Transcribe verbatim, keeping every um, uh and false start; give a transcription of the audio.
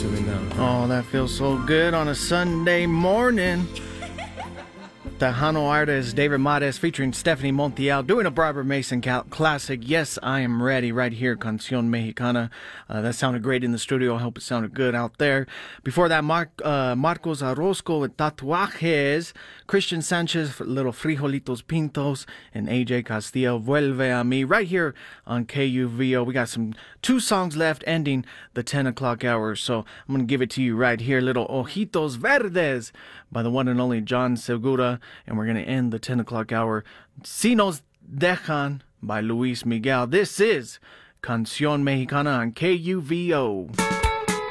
to me now. Oh, that feels so good on a Sunday morning. Tejano artist David Mares featuring Stephanie Montiel doing a Barbara Mason cal- classic. Yes, I am ready right here, Canción Mexicana. Uh, that sounded great in the studio. I hope it sounded good out there. Before that, Mar- uh, Marcos Orozco with Tatuajes, Christian Sanchez, Little Frijolitos Pintos, and A J Castillo, Vuelve a mí, right here on K U V O. We got some two songs left ending the ten o'clock hour, so I'm going to give it to you right here. Little Ojitos Verdes by the one and only John Segura. And we're going to end the ten o'clock hour. Si Nos Dejan by Luis Miguel. This is Canción Mexicana on K U V O.